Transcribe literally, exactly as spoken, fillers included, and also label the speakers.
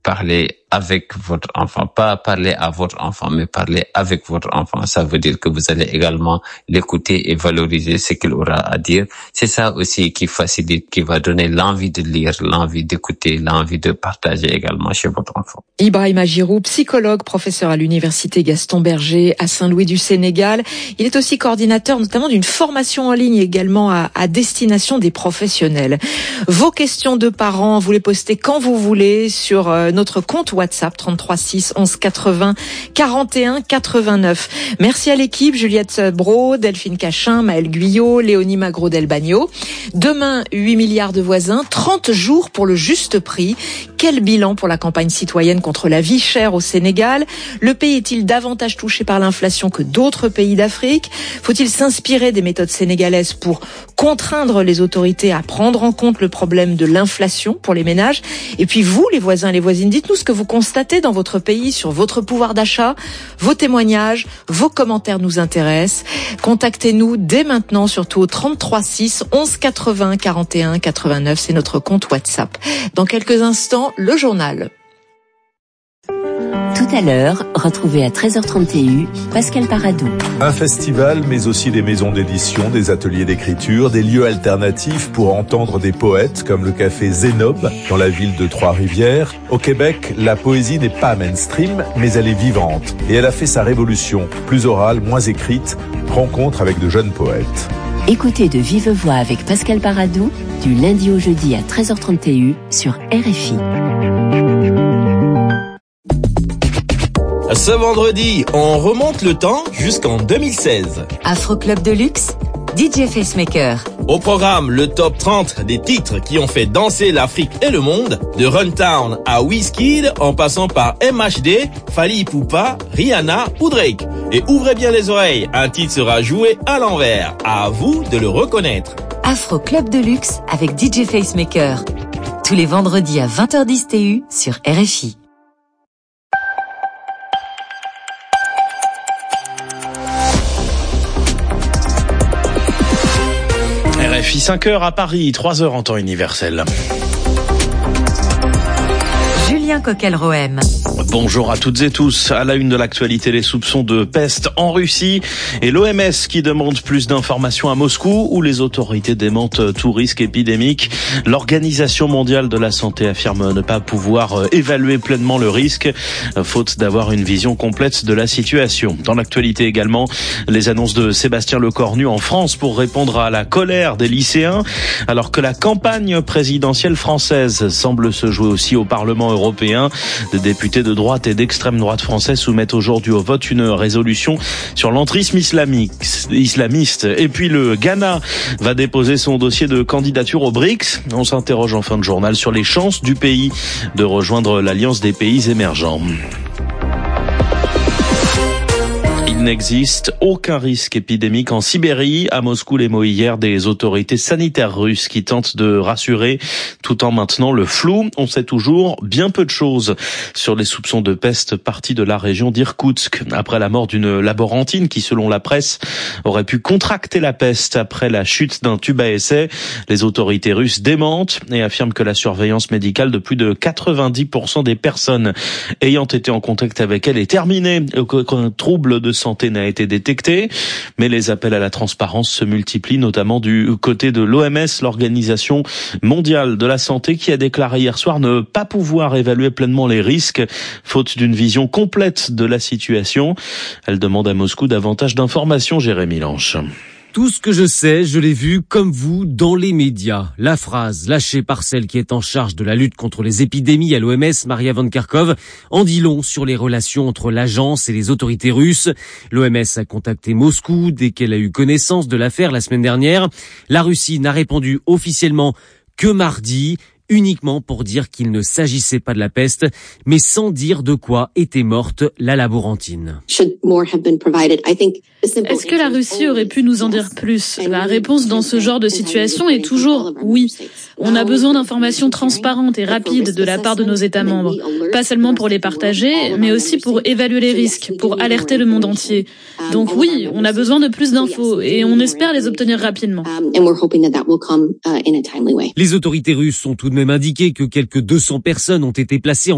Speaker 1: parler avec votre enfant, pas parler à votre enfant, mais parler avec votre enfant. Ça veut dire que vous allez également l'écouter et valoriser ce qu'il aura à dire. C'est ça aussi qui facilite, qui va donner l'envie de lire, l'envie d'écouter, l'envie de partager également chez votre enfant.
Speaker 2: Ibrahima Giroux, psychologue, professeur à l'université Gaston Berger à Saint-Louis du Sénégal. Il est aussi coordinateur notamment d'une formation en ligne également à, à destination des professionnels. Vos questions de parents, vous les postez quand vous voulez sur euh, notre compte WhatsApp trente-trois six onze quatre-vingts quarante et un quatre-vingt-neuf. Merci à l'équipe, Juliette Brault, Delphine Cachin, Maëlle Guyot, Léonie Magro-Delbagno. Demain, huit milliards de voisins, trente jours pour le juste prix. Quel bilan pour la campagne citoyenne contre la vie chère au Sénégal? Le pays est-il davantage touché par l'inflation que d'autres pays d'Afrique? Faut-il s'inspirer des méthodes sénégalaises pour contraindre les autorités à prendre en compte le problème de l'inflation pour les ménages? Et puis vous, les voisins, les voisines, dites-nous ce que vous constatez dans votre pays sur votre pouvoir d'achat. Vos témoignages, vos commentaires nous intéressent. Contactez-nous dès maintenant, surtout au trente-trois six onze quatre-vingts quarante et un quatre-vingt-neuf. C'est notre compte WhatsApp. Dans quelques instants, le journal.
Speaker 3: Tout à l'heure, retrouvez à treize heures trente Pascal Paradou.
Speaker 4: Un festival, mais aussi des maisons d'édition, des ateliers d'écriture, des lieux alternatifs pour entendre des poètes, comme le café Zénob, dans la ville de Trois-Rivières. Au Québec, la poésie n'est pas mainstream, mais elle est vivante. Et elle a fait sa révolution, plus orale, moins écrite, rencontre avec de jeunes poètes.
Speaker 3: Écoutez de vive voix avec Pascal Paradou, du lundi au jeudi à treize heures trente sur R F I.
Speaker 5: Ce vendredi, on remonte le temps jusqu'en deux mille seize.
Speaker 6: Afro Club de luxe, D J Facemaker.
Speaker 5: Au programme, le top trente des titres qui ont fait danser l'Afrique et le monde, de Runtown à Wizkid, en passant par M H D, Fally Ipupa, Rihanna ou Drake. Et ouvrez bien les oreilles, un titre sera joué à l'envers. À vous de le reconnaître.
Speaker 6: Afro Club de luxe avec D J Facemaker. Tous les vendredis à vingt heures dix T U sur R F I.
Speaker 7: R F I cinq heures à Paris, trois heures en temps universel.
Speaker 6: Julien Coquel-Rohem.
Speaker 7: Bonjour à toutes et tous. À la une de l'actualité, les soupçons de peste en Russie et l'O M S qui demande plus d'informations à Moscou où les autorités démentent tout risque épidémique. L'Organisation mondiale de la santé affirme ne pas pouvoir évaluer pleinement le risque, faute d'avoir une vision complète de la situation. Dans l'actualité également, les annonces de Sébastien Lecornu en France pour répondre à la colère des lycéens, alors que la campagne présidentielle française semble se jouer aussi au Parlement européen. Des députés de droite et d'extrême droite français soumettent aujourd'hui au vote une résolution sur l'entrisme islamique, islamiste. Et puis le Ghana va déposer son dossier de candidature aux B R I C S. On s'interroge en fin de journal sur les chances du pays de rejoindre l'Alliance des pays émergents. Il n'existe aucun risque épidémique en Sibérie. À Moscou, les mots hier des autorités sanitaires russes qui tentent de rassurer tout en maintenant le flou. On sait toujours bien peu de choses sur les soupçons de peste partis de la région d'Irkoutsk. Après la mort d'une laborantine qui, selon la presse, aurait pu contracter la peste après la chute d'un tube à essai, les autorités russes démentent et affirment que la surveillance médicale de plus de quatre-vingt-dix pour cent des personnes ayant été en contact avec elle est terminée. Aucun trouble de santé n'a été détecté, mais les appels à la transparence se multiplient, notamment du côté de l'O M S, l'Organisation mondiale de la santé, qui a déclaré hier soir ne pas pouvoir évaluer pleinement les risques, faute d'une vision complète de la situation. Elle demande à Moscou davantage d'informations, Jérémy Lanche.
Speaker 8: Tout ce que je sais, je l'ai vu comme vous dans les médias. La phrase lâchée par celle qui est en charge de la lutte contre les épidémies à l'O M S, Maria Van Kerkhove, en dit long sur les relations entre l'agence et les autorités russes. L'O M S a contacté Moscou dès qu'elle a eu connaissance de l'affaire la semaine dernière. La Russie n'a répondu officiellement que mardi, uniquement pour dire qu'il ne s'agissait pas de la peste, mais sans dire de quoi était morte la laborantine.
Speaker 9: Est-ce que la Russie aurait pu nous en dire plus? La réponse dans ce genre de situation est toujours oui. On a besoin d'informations transparentes et rapides de la part de nos États membres, pas seulement pour les partager, mais aussi pour évaluer les risques, pour alerter le monde entier. Donc oui, on a besoin de plus d'infos et on espère les obtenir rapidement.
Speaker 8: Les autorités russes ont tout de même indiqué que quelques deux cents personnes ont été placées en